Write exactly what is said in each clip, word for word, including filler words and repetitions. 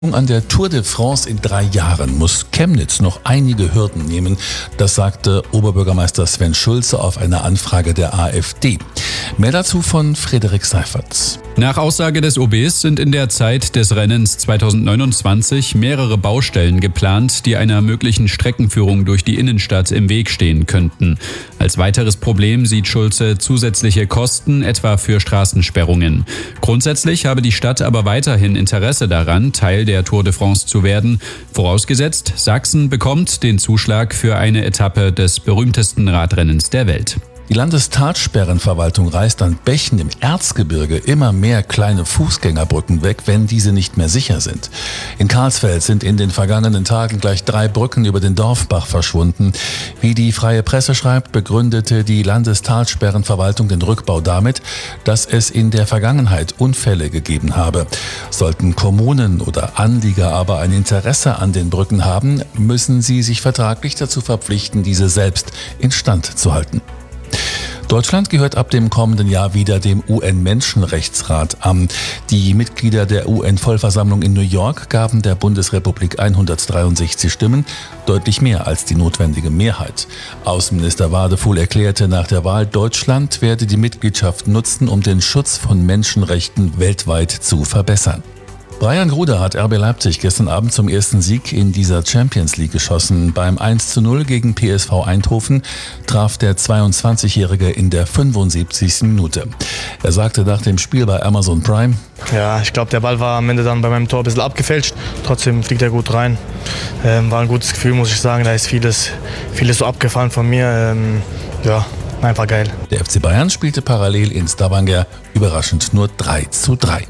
An der Tour de France in drei Jahren muss Chemnitz noch einige Hürden nehmen. Das sagte Oberbürgermeister Sven Schulze auf eine Anfrage der AfD. Mehr dazu von Frederik Seifertz. Nach Aussage des O Bs sind in der Zeit des Rennens zweitausendneunundzwanzig mehrere Baustellen geplant, die einer möglichen Streckenführung durch die Innenstadt im Weg stehen könnten. Als weiteres Problem sieht Schulze zusätzliche Kosten, etwa für Straßensperrungen. Grundsätzlich habe die Stadt aber weiterhin Interesse daran, Teil der Tour de France zu werden. Vorausgesetzt, Sachsen bekommt den Zuschlag für eine Etappe des berühmtesten Radrennens der Welt. Die Landestalsperrenverwaltung reißt an Bächen im Erzgebirge immer mehr kleine Fußgängerbrücken weg, wenn diese nicht mehr sicher sind. In Karlsfeld sind in den vergangenen Tagen gleich drei Brücken über den Dorfbach verschwunden. Wie die Freie Presse schreibt, begründete die Landestalsperrenverwaltung den Rückbau damit, dass es in der Vergangenheit Unfälle gegeben habe. Sollten Kommunen oder Anlieger aber ein Interesse an den Brücken haben, müssen sie sich vertraglich dazu verpflichten, diese selbst instand zu halten. Deutschland gehört ab dem kommenden Jahr wieder dem U N-Menschenrechtsrat an. Die Mitglieder der U N-Vollversammlung in New York gaben der Bundesrepublik hundertdreiundsechzig Stimmen, deutlich mehr als die notwendige Mehrheit. Außenminister Wadefuhl erklärte nach der Wahl, Deutschland werde die Mitgliedschaft nutzen, um den Schutz von Menschenrechten weltweit zu verbessern. Brian Gruder hat R B Leipzig gestern Abend zum ersten Sieg in dieser Champions League geschossen. Beim eins zu null gegen P S V Eindhoven traf der zweiundzwanzigjährige in der fünfundsiebzigsten Minute. Er sagte nach dem Spiel bei Amazon Prime: Ja, ich glaube, der Ball war am Ende dann bei meinem Tor ein bisschen abgefälscht. Trotzdem fliegt er gut rein. Ähm, war ein gutes Gefühl, muss ich sagen. Da ist vieles, vieles so abgefallen von mir. Ähm, ja, einfach geil. Der F C Bayern spielte parallel in Stavanger überraschend nur drei zu drei.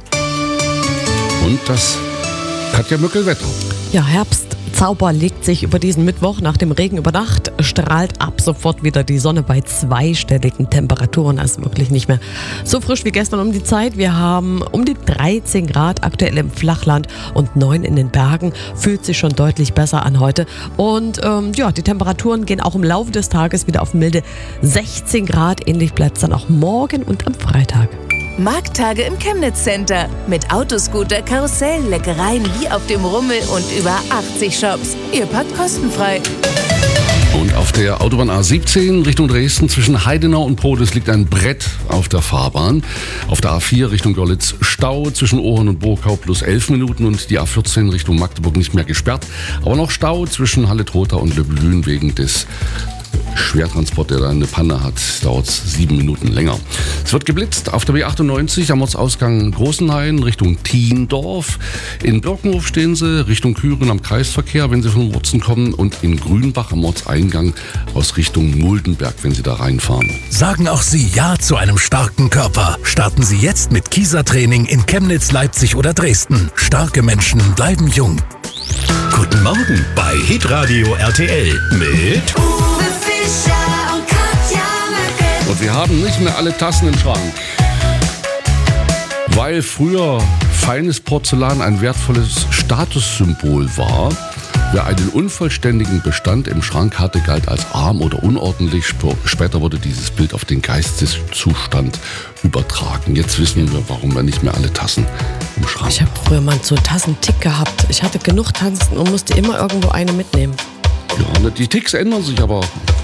Und das Katja Mückel-Wetter. Ja, Herbstzauber legt sich über diesen Mittwoch. Nach dem Regen über Nacht strahlt ab sofort wieder die Sonne bei zweistelligen Temperaturen. Das ist wirklich nicht mehr so frisch wie gestern um die Zeit. Wir haben um die dreizehn Grad aktuell im Flachland und neun in den Bergen. Fühlt sich schon deutlich besser an heute. Und ähm, ja, die Temperaturen gehen auch im Laufe des Tages wieder auf milde sechzehn Grad. Ähnlich bleibt es dann auch morgen und am Freitag. Markttage im Chemnitz Center. Mit Autoscooter, Karussell, Leckereien wie auf dem Rummel und über achtzig Shops. Ihr packt kostenfrei. Und auf der Autobahn A siebzehn Richtung Dresden zwischen Heidenau und Podes liegt ein Brett auf der Fahrbahn. Auf der A vier Richtung Görlitz Stau zwischen Ohren und Burgau plus elf Minuten und die A vierzehn Richtung Magdeburg nicht mehr gesperrt. Aber noch Stau zwischen Halle-Trotha und Löblün wegen des Schwertransport, der da eine Panne hat, dauert sieben Minuten länger. Es wird geblitzt auf der B achtundneunzig am Ortsausgang Großenhain Richtung Thiendorf. In Birkenhof stehen sie Richtung Küren am Kreisverkehr, wenn sie von Wurzen kommen, und in Grünbach am Ortseingang aus Richtung Muldenberg, wenn sie da reinfahren. Sagen auch Sie Ja zu einem starken Körper. Starten Sie jetzt mit Kieser-Training in Chemnitz, Leipzig oder Dresden. Starke Menschen bleiben jung. Guten Morgen bei Hitradio R T L mit Und wir haben nicht mehr alle Tassen im Schrank. Weil früher feines Porzellan ein wertvolles Statussymbol war, wer einen unvollständigen Bestand im Schrank hatte, galt als arm oder unordentlich. Später wurde dieses Bild auf den Geisteszustand übertragen. Jetzt wissen wir, warum wir nicht mehr alle Tassen im Schrank haben. Ich habe früher mal so Tassentick gehabt. Ich hatte genug Tassen und musste immer irgendwo eine mitnehmen. Ja, die Ticks ändern sich aber